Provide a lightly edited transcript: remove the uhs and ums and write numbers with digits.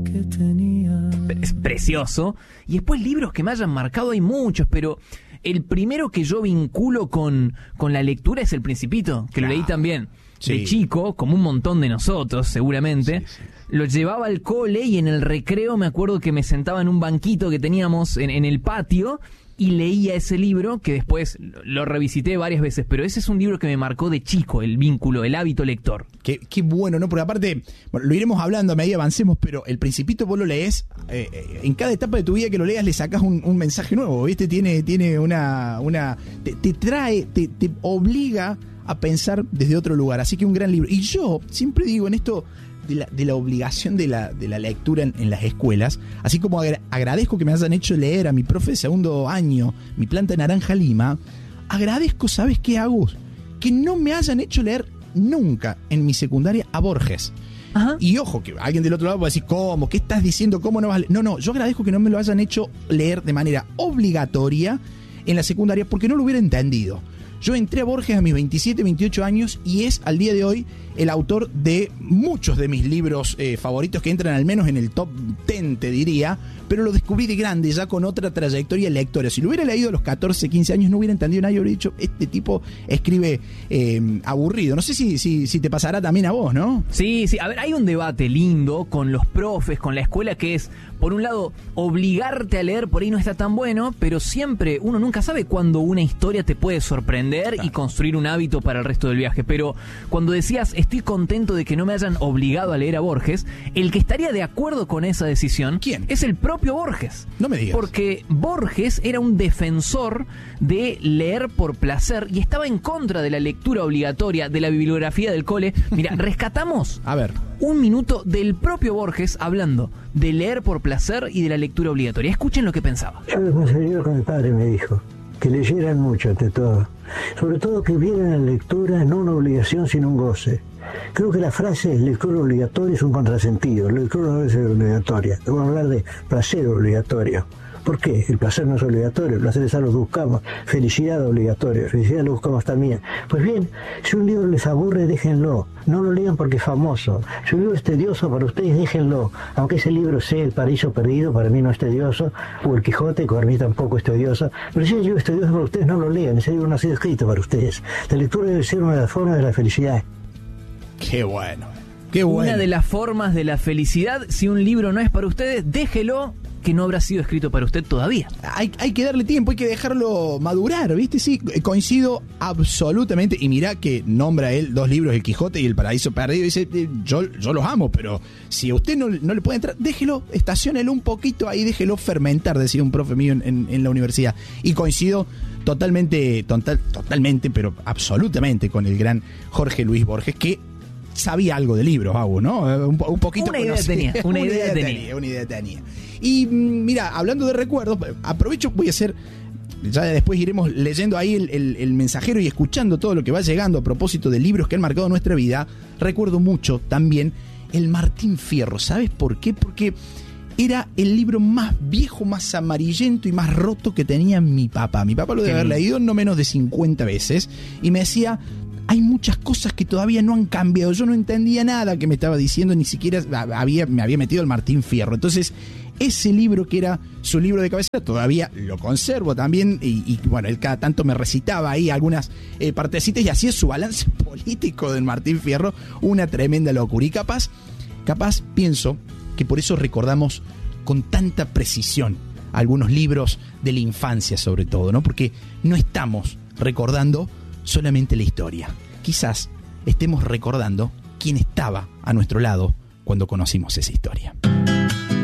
que tenía. Es precioso. Y después libros que me hayan marcado hay muchos, pero el primero que yo vinculo con la lectura es El Principito, que lo leí también de chico, como un montón de nosotros, seguramente. Sí. Lo llevaba al cole y en el recreo me acuerdo que me sentaba en un banquito que teníamos en el patio y leía ese libro, que después lo revisité varias veces, pero ese es un libro que me marcó de chico, el vínculo, el hábito lector. Qué bueno, ¿no? Porque aparte, bueno, lo iremos hablando a medida que avancemos, pero El Principito vos lo lees, en cada etapa de tu vida que lo leas le sacás un mensaje nuevo, ¿viste? Tiene te trae, te obliga a pensar desde otro lugar, así que un gran libro. Y yo siempre digo en esto de la obligación de la lectura en las escuelas, así como agradezco que me hayan hecho leer a mi profe de segundo año Mi planta de naranja lima, agradezco, ¿sabes qué hago? Que no me hayan hecho leer nunca en mi secundaria a Borges. Ajá. Y ojo, que alguien del otro lado va a decir, ¿cómo? ¿Qué estás diciendo? ¿Cómo no vas a leer? No, yo agradezco que no me lo hayan hecho leer de manera obligatoria en la secundaria porque no lo hubiera entendido. Yo entré a Borges a mis 27, 28 años y es al día de hoy el autor de muchos de mis libros favoritos que entran al menos en el top 10, te diría, pero lo descubrí de grande, ya con otra trayectoria lectora. Si lo hubiera leído a los 14, 15 años no hubiera entendido nada y hubiera dicho, este tipo escribe aburrido. No sé si te pasará también a vos, ¿no? Sí, a ver, hay un debate lindo con los profes, con la escuela, que es, por un lado, obligarte a leer por ahí no está tan bueno, pero siempre, uno nunca sabe cuándo una historia te puede sorprender y construir un hábito para el resto del viaje. Pero cuando decías, estoy contento de que no me hayan obligado a leer a Borges, el que estaría de acuerdo con esa decisión, ¿quién? Es el propio Borges. No me digas. Porque Borges era un defensor de leer por placer y estaba en contra de la lectura obligatoria, de la bibliografía del cole. Mira, rescatamos un minuto del propio Borges hablando de leer por placer y de la lectura obligatoria. Escuchen lo que pensaba. Yo me conseguí con mi padre, me dijo que leyeran mucho ante todo, sobre todo que vieran la lectura no una obligación sino un goce. Creo que la frase lectura obligatoria es un contrasentido. La lectura no debe ser obligatoria. Vamos a hablar de placer obligatorio. ¿Por qué? El placer no es obligatorio, el placer es algo que buscamos. Felicidad obligatoria, felicidad lo buscamos también. Pues bien, si un libro les aburre, déjenlo. No lo lean porque es famoso. Si un libro es tedioso para ustedes, déjenlo. Aunque ese libro sea El Paraíso Perdido, para mí no es tedioso, o El Quijote, que para mí tampoco es tedioso. Pero si el libro es tedioso para ustedes, no lo lean. Ese libro no ha sido escrito para ustedes. La lectura debe ser una de las formas de la felicidad. Qué bueno. Una de las formas de la felicidad, si un libro no es para ustedes, déjelo, que no habrá sido escrito para usted todavía. Hay que darle tiempo, hay que dejarlo madurar, ¿viste? Sí, coincido absolutamente. Y mirá que nombra él 2 libros, El Quijote y El Paraíso Perdido. Dice, yo los amo, pero si a usted no le puede entrar, déjelo, estaciónelo un poquito ahí, déjelo fermentar, decía un profe mío en la universidad. Y coincido totalmente, pero absolutamente con el gran Jorge Luis Borges, que sabía algo de libros, ¿no? Un poquito. Una idea tenía. Y mira, hablando de recuerdos, aprovecho, voy a hacer, ya después iremos leyendo ahí el mensajero y escuchando todo lo que va llegando a propósito de libros que han marcado nuestra vida. Recuerdo mucho también el Martín Fierro. ¿Sabes por qué? Porque era el libro más viejo, más amarillento y más roto que tenía mi papá. Mi papá lo debe haber leído no menos de 50 veces y me decía, hay muchas cosas que todavía no han cambiado. Yo no entendía nada que me estaba diciendo, ni siquiera me había metido el Martín Fierro. Entonces, ese libro que era su libro de cabecera, todavía lo conservo también. Y bueno, él cada tanto me recitaba ahí algunas partecitas y hacía su balance político del Martín Fierro. Una tremenda locura. Y capaz pienso que por eso recordamos con tanta precisión algunos libros de la infancia, sobre todo, ¿no? Porque no estamos recordando solamente la historia. Quizás estemos recordando quién estaba a nuestro lado cuando conocimos esa historia.